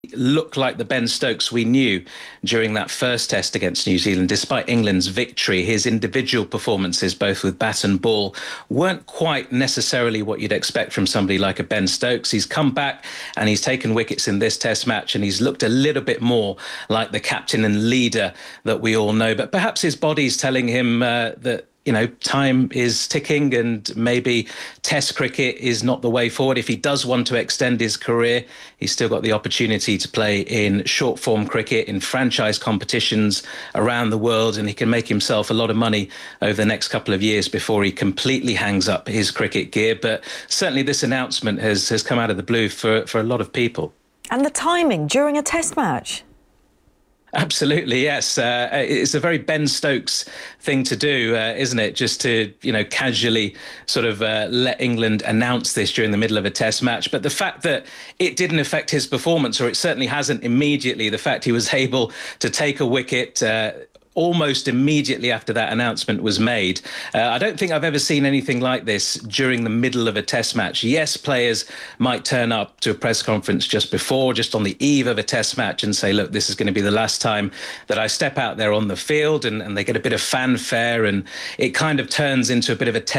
look like the Ben Stokes we knew during that first test against New Zealand. Despite England's victory, his individual performances, both with bat and ball, weren't quite necessarily what you'd expect from somebody like a Ben Stokes. He's come back and he's taken wickets in this test match, and he's looked a little bit more like the captain and leader that we all know. But perhaps his body's telling him that time is ticking and maybe Test cricket is not the way forward. If he does want to extend his career, he's still got the opportunity to play in short form cricket, in franchise competitions around the world, and he can make himself a lot of money over the next couple of years before he completely hangs up his cricket gear. But certainly this announcement has come out of the blue for a lot of people. And the timing during a Test match. Absolutely, yes. It's a very Ben Stokes thing to do, isn't it? Just to, casually sort of let England announce this during the middle of a test match. But the fact that it didn't affect his performance, or it certainly hasn't immediately, the fact he was able to take a wicket almost immediately after that announcement was made. I don't think I've ever seen anything like this during the middle of a test match. Yes, players might turn up to a press conference just before, just on the eve of a test match, and say, look, this is going to be the last time that I step out there on the field, and they get a bit of fanfare, and it kind of turns into a bit of a test